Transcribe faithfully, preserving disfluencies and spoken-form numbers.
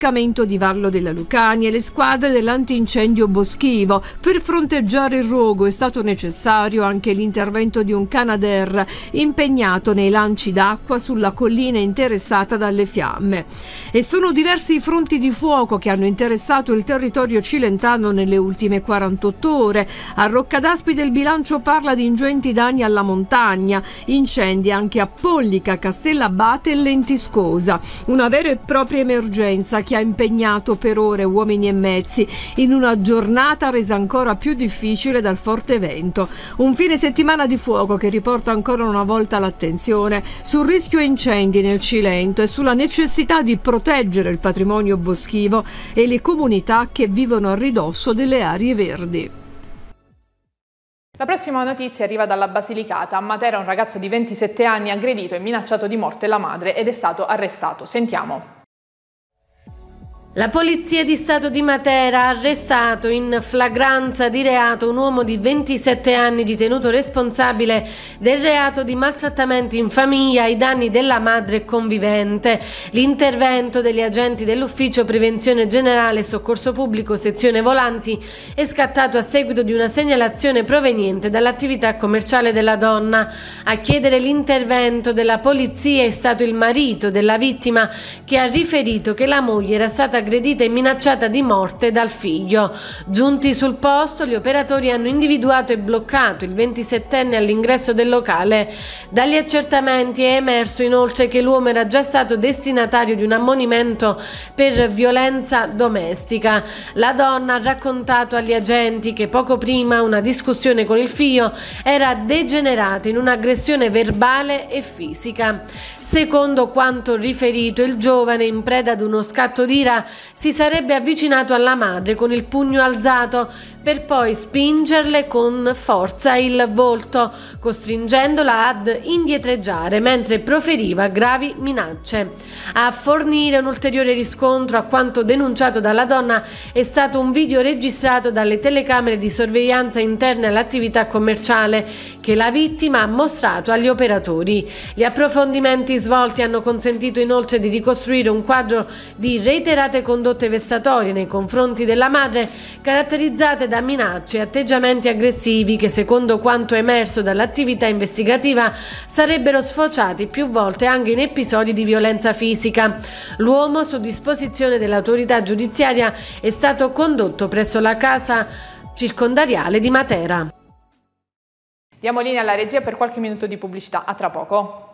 di Varlo della Lucania e le squadre dell'antincendio boschivo. Per fronteggiare il rogo è stato necessario anche l'intervento di un Canadair impegnato nei lanci d'acqua sulla collina interessata dalle fiamme. E sono diversi i fronti di fuoco che hanno interessato il territorio cilentano nelle ultime quarantotto ore. A Roccadaspide il bilancio parla di ingenti danni alla montagna, incendi anche a Pollica, Castellabate e Lentiscosa. Una vera e propria emergenza che ha impegnato per ore uomini e mezzi in una giornata resa ancora più difficile dal forte vento. Un fine settimana di fuoco che riporta ancora una volta l'attenzione sul rischio incendi nel Cilento e sulla necessità di proteggere il patrimonio boschivo e le comunità che vivono a ridosso delle aree verdi. La prossima notizia arriva dalla Basilicata. A Matera un ragazzo di ventisette anni ha aggredito e minacciato di morte la madre ed è stato arrestato. Sentiamo. La Polizia di Stato di Matera ha arrestato in flagranza di reato un uomo di ventisette anni ritenuto responsabile del reato di maltrattamenti in famiglia ai danni della madre convivente. L'intervento degli agenti dell'Ufficio Prevenzione Generale e Soccorso Pubblico sezione Volanti è scattato a seguito di una segnalazione proveniente dall'attività commerciale della donna. A chiedere l'intervento della polizia è stato il marito della vittima, che ha riferito che la moglie era stata aggredita e minacciata di morte dal figlio. Giunti sul posto, gli operatori hanno individuato e bloccato il ventisettenne all'ingresso del locale. Dagli accertamenti è emerso inoltre che l'uomo era già stato destinatario di un ammonimento per violenza domestica. La donna ha raccontato agli agenti che poco prima una discussione con il figlio era degenerata in un'aggressione verbale e fisica. Secondo quanto riferito, il giovane, in preda ad uno scatto d'ira, si sarebbe avvicinato alla madre con il pugno alzato per poi spingerle con forza il volto, costringendola ad indietreggiare mentre proferiva gravi minacce. A fornire un ulteriore riscontro a quanto denunciato dalla donna è stato un video registrato dalle telecamere di sorveglianza interne all'attività commerciale che la vittima ha mostrato agli operatori. Gli approfondimenti svolti hanno consentito inoltre di ricostruire un quadro di reiterate condotte vessatorie nei confronti della madre, caratterizzate da minacce e atteggiamenti aggressivi che, secondo quanto emerso dall'attività investigativa, sarebbero sfociati più volte anche in episodi di violenza fisica. L'uomo, su disposizione dell'autorità giudiziaria, è stato condotto presso la casa circondariale di Matera. Diamo linea alla regia per qualche minuto di pubblicità. A tra poco.